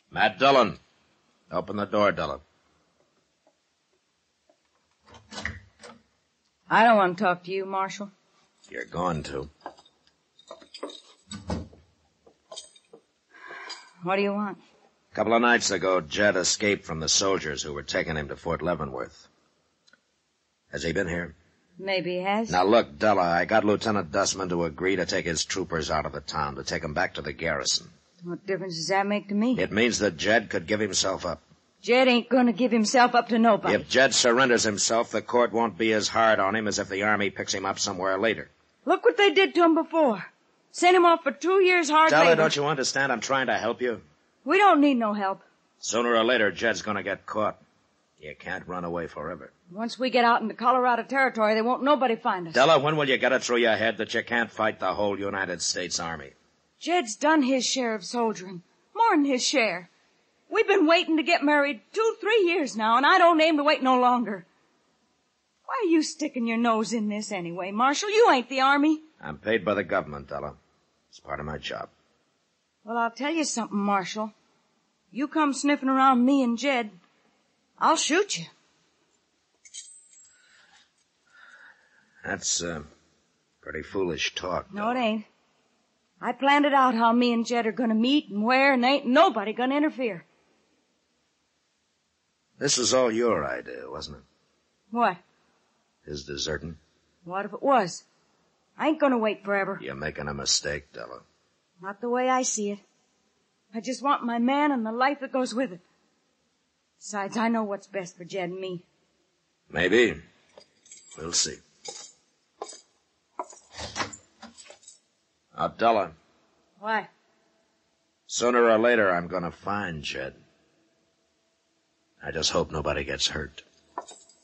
Matt Dillon. Open the door, Dillon. I don't want to talk to you, Marshal. You're going to. What do you want? A couple of nights ago, Jed escaped from the soldiers who were taking him to Fort Leavenworth. Has he been here? Maybe he has. Now look, Della, I got Lieutenant Dussman to agree to take his troopers out of the town, to take them back to the garrison. What difference does that make to me? It means that Jed could give himself up. Jed ain't gonna give himself up to nobody. If Jed surrenders himself, the court won't be as hard on him as if the army picks him up somewhere later. Look what they did to him before. Sent him off for 2 years hard Della, labor. don't you understand? I'm trying to help you. We don't need no help. Sooner or later, Jed's gonna get caught. You can't run away forever. Once we get out into Colorado Territory, there won't nobody find us. Della, when will you get it through your head that you can't fight the whole United States Army? Jed's done his share of soldiering. More than his share. We've been waiting to get married 2-3 years now, and I don't aim to wait no longer. Why are you sticking your nose in this anyway, Marshal? You ain't the Army. I'm paid by the government, Della. It's part of my job. Well, I'll tell you something, Marshal. You come sniffing around me and Jed, I'll shoot you. That's, pretty foolish talk. No, it ain't. I planned it out how me and Jed are gonna meet and where, and ain't nobody gonna interfere. This was all your idea, wasn't it? What? His deserting? What if it was? I ain't gonna wait forever. You're making a mistake, Della. Not the way I see it. I just want my man and the life that goes with it. Besides, I know what's best for Jed and me. Maybe. We'll see. Now, Della. Why? Sooner or later, I'm gonna find Jed. I just hope nobody gets hurt.